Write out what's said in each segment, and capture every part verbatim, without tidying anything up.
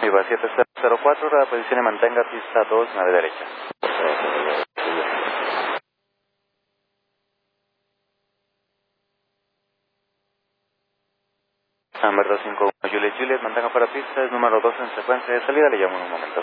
Viva siete cero cero cuatro, la posición y mantenga pista dos nueve derecha. Amber dos cinco uno, Juliet Juliet, mantenga fuera pista, es número dos en secuencia de salida, le llamo en un momento.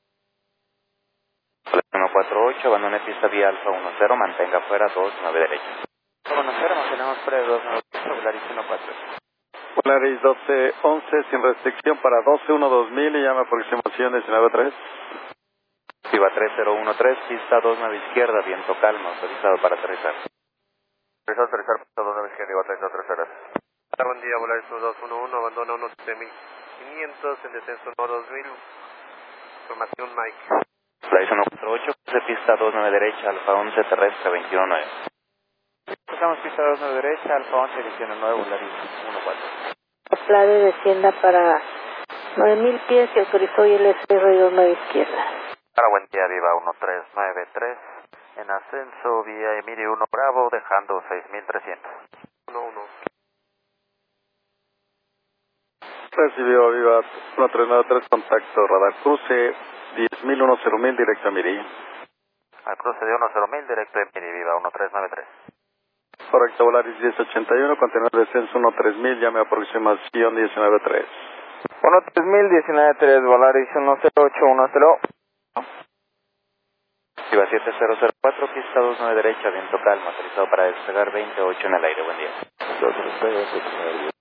uno cuatro ocho, abandone pista vía Alfa uno cero, mantenga fuera dos nueve derecha. uno cero, mantenemos fuera de dos nueve derecha, Volaris uno cuatro. Volaris doce once, sin restricción para doce uno dos mil y llama aproximación diecinueve tres. Viva tres cero uno tres, pista dos nueve izquierda, viento calmo, autorizado para aterrizar. Autorizado a aterrizar, pista dos nueve izquierda, igual treinta tres horas. Buen día, Volaris uno dos uno uno, abandona uno siete mil quinientos, en descenso uno dos mil, formación Mike. Volaris uno cuatro ocho, cruce pista dos nueve derecha, Alfa once terrestre veintiuno nueve. Cruzamos pista dos nueve derecha, Alfa once veintiuno nueve, Volaris uno cuatro. Plade descienda para nueve mil pies y autorizó y el S R dos nueve izquierda. Para buen día, Viva uno tres nueve tres, en ascenso vía Emiri uno Bravo, dejando seis mil trescientos. uno uno. Recibió Viva uno tres nueve tres, contacto radar cruce diez mil cien directo a Miri. Al cruce de uno cero mil, directo a Emiri, Viva uno tres nueve tres. Correcto, Volaris diez ochenta y uno, continúa el descenso uno tres mil, llame aproximación diecinueve tres. uno tres mil, diecinueve tres, Volaris uno cero ocho uno cero. Viva siete cero cero cuatro, pista dos nueve derecha, viento calmo, autorizado para despegar veintiocho en el aire, buen día.